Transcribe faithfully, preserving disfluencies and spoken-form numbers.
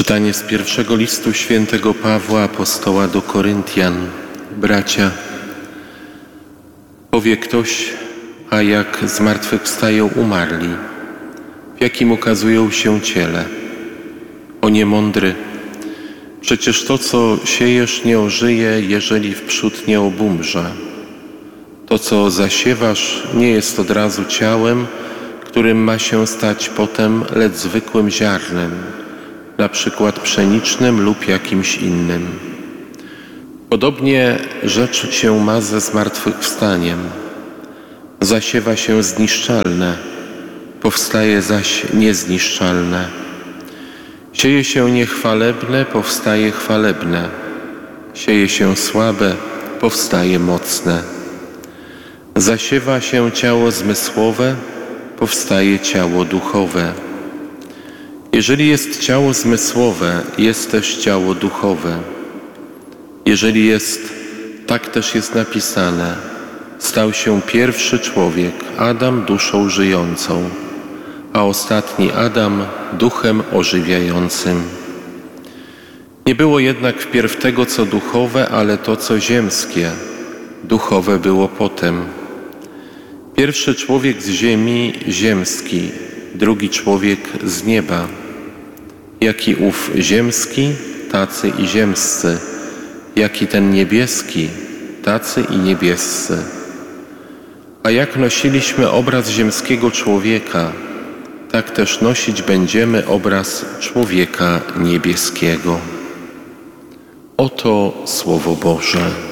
Czytanie z pierwszego listu świętego Pawła apostoła do Koryntian. Bracia, powie ktoś, a jak zmartwychwstają umarli, w jakim ukazują się ciele. O niemądry, przecież to, co siejesz, nie ożyje, jeżeli wprzód nie obumrze. To, co zasiewasz, nie jest od razu ciałem, którym ma się stać potem, lecz zwykłym ziarnem, na przykład pszenicznym lub jakimś innym. Podobnie rzecz się ma ze zmartwychwstaniem. Zasiewa się zniszczalne, powstaje zaś niezniszczalne. Sieje się niechwalebne, powstaje chwalebne. Sieje się słabe, powstaje mocne. Zasiewa się ciało zmysłowe, powstaje ciało duchowe. Jeżeli jest ciało zmysłowe, jest też ciało duchowe. Jeżeli jest, tak też jest napisane, stał się pierwszy człowiek, Adam, duszą żyjącą, a ostatni Adam duchem ożywiającym. Nie było jednak wpierw tego, co duchowe, ale to, co ziemskie. Duchowe było potem. Pierwszy człowiek z ziemi ziemski, drugi człowiek z nieba. Jaki ów ziemski, tacy i ziemscy. Jaki ten niebieski, tacy i niebiescy. A jak nosiliśmy obraz ziemskiego człowieka, tak też nosić będziemy obraz człowieka niebieskiego. Oto Słowo Boże.